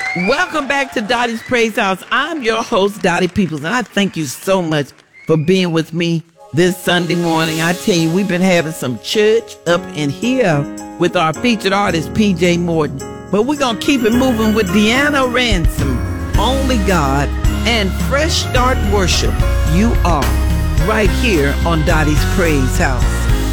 Welcome back to Dottie's Praise House. I'm your host, Dottie Peoples, and I thank you so much for being with me this Sunday morning. I tell you, we've been having some church up in here with our featured artist, PJ Morton. But we're going to keep it moving with Deanna Ransom, Only God, and Fresh Start Worship. You are right here on Dottie's Praise House.